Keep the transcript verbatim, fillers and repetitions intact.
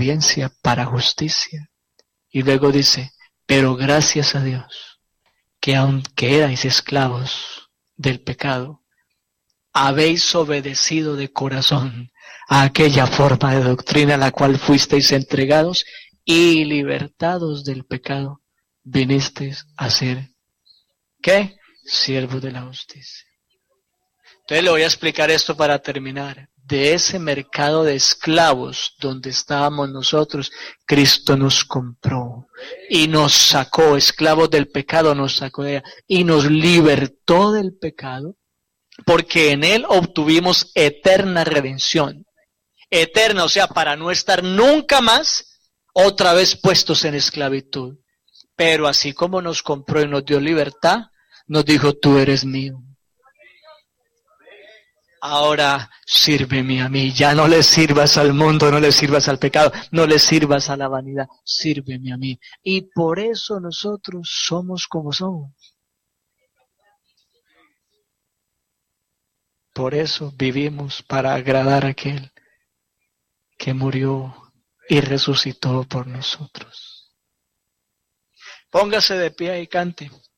desobediencia para justicia. Y luego dice, pero gracias a Dios, que aunque erais esclavos del pecado, habéis obedecido de corazón a aquella forma de doctrina a la cual fuisteis entregados y libertados del pecado, vinisteis a ser, ¿qué? Siervos de la justicia. Entonces le voy a explicar esto para terminar. De ese mercado de esclavos donde estábamos nosotros, Cristo nos compró y nos sacó, esclavos del pecado, nos sacó de ella y nos libertó del pecado, porque en Él obtuvimos eterna redención. Eterna, o sea, para no estar nunca más otra vez puestos en esclavitud. Pero así como nos compró y nos dio libertad, nos dijo, tú eres mío. Ahora sírveme a mí, ya no le sirvas al mundo, no le sirvas al pecado, no le sirvas a la vanidad, sírveme a mí. Y por eso nosotros somos como somos. Por eso vivimos para agradar a aquel que murió y resucitó por nosotros. Póngase de pie y cante.